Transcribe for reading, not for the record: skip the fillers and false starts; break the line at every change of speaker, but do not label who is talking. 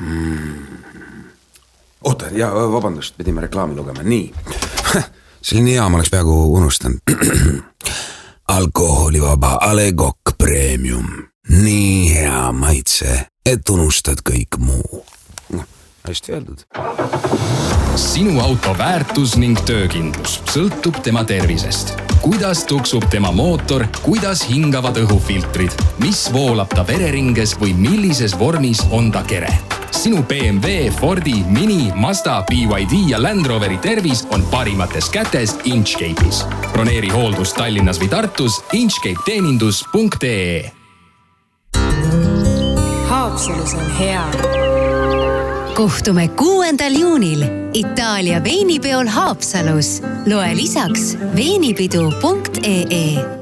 Oota, ja vabandust, pidime reklaami lugema. Nii, selline hea, ma oleks peaaegu unustanud. Alkoholivaba A. Le Coq Premium. Nii hea maitse, et unustad kõik muu. Hästi öeldud.
Sinu auto väärtus ning töökindlus sõltub tema tervisest. Kuidas tuksub tema mootor, kuidas hingavad õhufiltrid, mis voolab ta vereringes või millises vormis on ta kere. Sinu BMW, Fordi, Mini, Mazda, BYD ja Land Roveri tervis on parimates kätes Inchcape'is. Broneeri hooldus Tallinnas või Tartus inchcapeteenindus.ee.
Haapsalus on hea.
Kohtume 6. juunil Itaalia veinipeol Haapsalus. Loe lisaks veinipidu.ee.